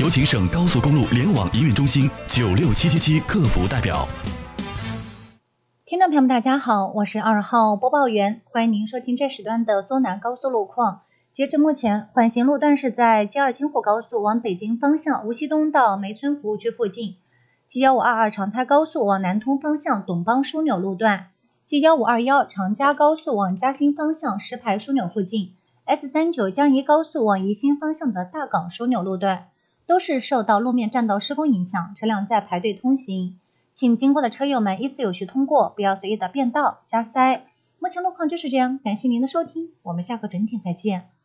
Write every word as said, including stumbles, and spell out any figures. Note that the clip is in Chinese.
有请省高速公路联网营运中心九六七七七客服代表。 听众朋友们，大家好，我是二号播报员，欢迎您收听这时段的苏南高速路况。截至目前，缓行路段是在 G 二京沪高速往北京方向无锡东到梅村服务区附近， G 一五二二长泰高速往南通方向董邦枢纽路段， G 一五二一长嘉高速往嘉兴方向石牌枢纽附近， S 三九 江宜高速往宜兴方向的大港枢纽路段，都是受到路面栈道施工影响，车辆在排队通行，请经过的车友们依次有序通过，不要随意的变道加塞。目前路况就是这样，感谢您的收听，我们下个整点再见。